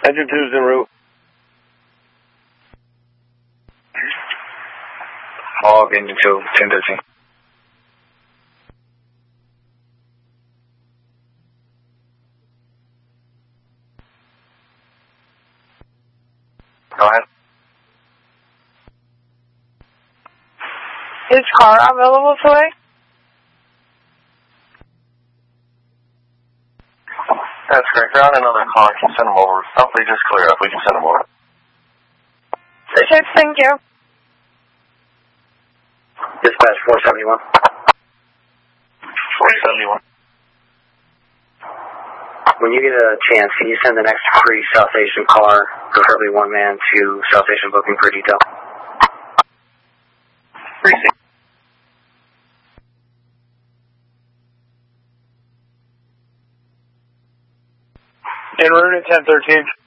Engine 2's en route. Hog, engine 2, 1013. Go ahead. Is car available today? That's correct. They're on another car. I can send them over. Hopefully just clear up. We can send them over. Okay, thank you. Dispatch 471. 471. When you get a chance, can you send the next free South Station car, preferably one man, to South Station booking for detail? Precinct. En route at 1013.